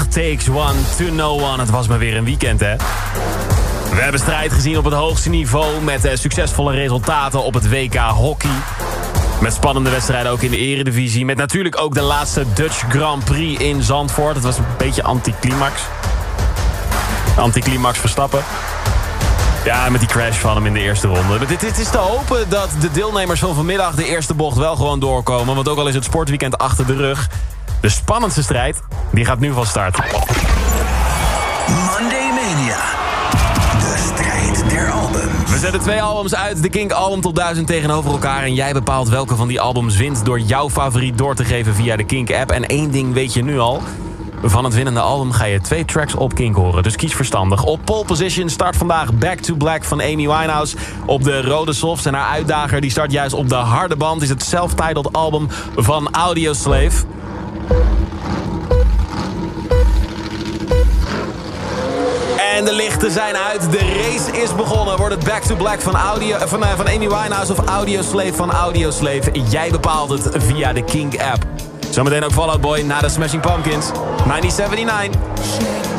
takes one to know one. Het was maar weer een weekend, hè? We hebben strijd gezien op het hoogste niveau met succesvolle resultaten op het WK hockey. Met spannende wedstrijden ook in de eredivisie. Met natuurlijk ook de laatste Dutch Grand Prix in Zandvoort. Het was een beetje anticlimax. Anticlimax Verstappen. Ja, met die crash van hem in de eerste ronde. Dit is te hopen dat de deelnemers van vanmiddag de eerste bocht wel gewoon doorkomen. Want ook al is het sportweekend achter de rug, de spannendste strijd, die gaat nu van start. Monday Mania. De strijd der albums. We zetten 2 albums uit, de Kink Album Top 1000 tegenover elkaar. En jij bepaalt welke van die albums wint door jouw favoriet door te geven via de Kink app. En 1 ding weet je nu al. Van het winnende album ga je 2 tracks op Kink horen, dus kies verstandig. Op pole position start vandaag Back to Black van Amy Winehouse op de rode softs. En haar uitdager die start juist op de harde band is het self-titled album van Audioslave. En de lichten zijn uit, de race is begonnen. Wordt het Back to Black van Amy Winehouse of Audioslave van Audioslave? Jij bepaalt het via de Kink app. Zometeen ook Fall Out Boy na de Smashing Pumpkins. 1979.